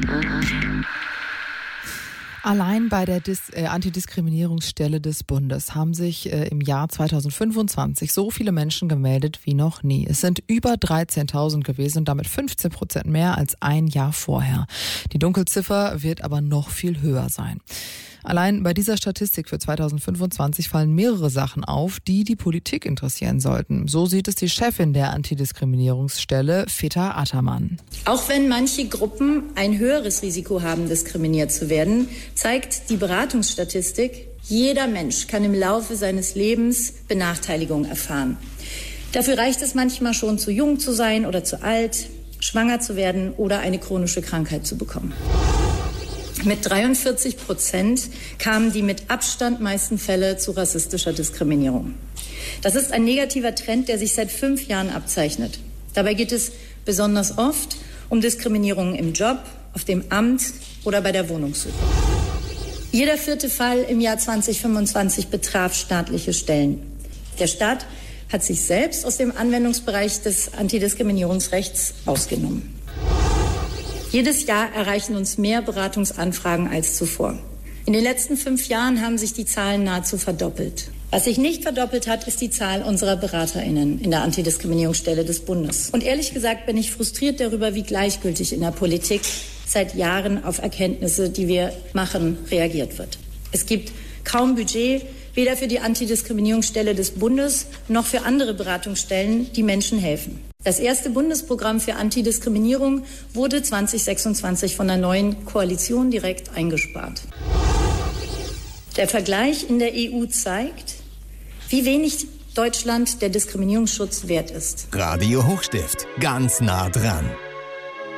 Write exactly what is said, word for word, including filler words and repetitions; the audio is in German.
Allein bei der Dis- äh, Antidiskriminierungsstelle des Bundes haben sich äh, im Jahr zweitausendfünfundzwanzig so viele Menschen gemeldet wie noch nie. Es sind über dreizehntausend gewesen und damit fünfzehn Prozent mehr als ein Jahr vorher. Die Dunkelziffer wird aber noch viel höher sein. Allein bei dieser Statistik für zweitausendfünfundzwanzig fallen mehrere Sachen auf, die die Politik interessieren sollten. So sieht es die Chefin der Antidiskriminierungsstelle, Feta Ataman. Auch wenn manche Gruppen ein höheres Risiko haben, diskriminiert zu werden, zeigt die Beratungsstatistik, jeder Mensch kann im Laufe seines Lebens Benachteiligung erfahren. Dafür reicht es manchmal schon, zu jung zu sein oder zu alt, schwanger zu werden oder eine chronische Krankheit zu bekommen. Mit dreiundvierzig Prozent kamen die mit Abstand meisten Fälle zu rassistischer Diskriminierung. Das ist ein negativer Trend, der sich seit fünf Jahren abzeichnet. Dabei geht es besonders oft um Diskriminierung im Job, auf dem Amt oder bei der Wohnungssuche. Jeder vierte Fall im Jahr zweitausendfünfundzwanzig betraf staatliche Stellen. Der Staat hat sich selbst aus dem Anwendungsbereich des Antidiskriminierungsrechts ausgenommen. Jedes Jahr erreichen uns mehr Beratungsanfragen als zuvor. In den letzten fünf Jahren haben sich die Zahlen nahezu verdoppelt. Was sich nicht verdoppelt hat, ist die Zahl unserer BeraterInnen in der Antidiskriminierungsstelle des Bundes. Und ehrlich gesagt bin ich frustriert darüber, wie gleichgültig in der Politik seit Jahren auf Erkenntnisse, die wir machen, reagiert wird. Es gibt kaum Budget, weder für die Antidiskriminierungsstelle des Bundes noch für andere Beratungsstellen, die Menschen helfen. Das erste Bundesprogramm für Antidiskriminierung wurde zweitausendsechsundzwanzig von der neuen Koalition direkt eingespart. Der Vergleich in der E U zeigt, wie wenig Deutschland der Diskriminierungsschutz wert ist. Radio Hochstift, ganz nah dran.